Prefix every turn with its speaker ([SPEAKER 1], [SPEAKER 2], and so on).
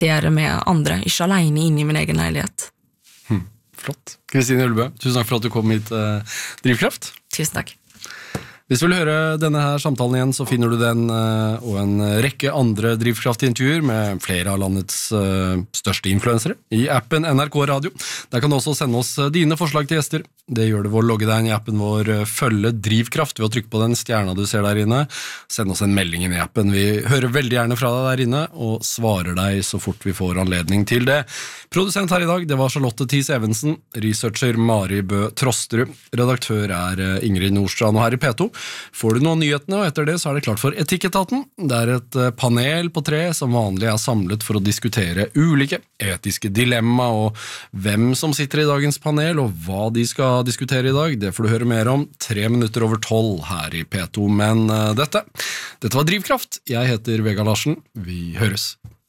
[SPEAKER 1] det med andre, ikke alene inne i min egen leilighet.
[SPEAKER 2] Flott. Kristine Ullebø, tusen takk for at du kom hit, Drivkraft.
[SPEAKER 1] Tusen takk.
[SPEAKER 2] Hvis du vil høre denne her samtalen igjen, så finner du den og en rekke andre Drivkraft-intervjuer med flere av landets største influensere i appen NRK Radio. Der kan du også sende oss dine forslag til gjester. Det gjør det ved å logge deg inn i appen vår Følge Drivkraft ved å trykke på den stjerna du ser der inne. Send oss en melding inn i appen. Vi hører veldig gjerne fra deg der inne og svarer deg så fort vi får anledning til det. Produsent her i dag, det var Charlotte Thies Evensen, researcher Mari Bø Trosterud, redaktør Ingrid Nordstrand, og her i P2 får du nå nyhetene, og etter det så det klart for Etikketaten. Det et panel på 3 som vanlig samlet for å diskutere ulike etiske dilemma, og hvem som sitter i dagens panel, og hva de skal diskutere i dag, det får du høre mer om 11:03 her i P2, men dette var Drivkraft. Jeg heter Vegard Larsen. Vi høres.